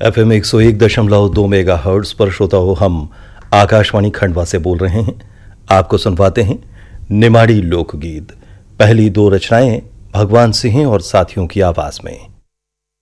FM 101.2 megahertz पर श्रोताओं, हम आकाशवाणी खंडवा से बोल रहे हैं। आपको सुनवाते हैं निमाड़ी लोकगीत। पहली दो रचनाएं भगवान सिंह और साथियों की आवाज में।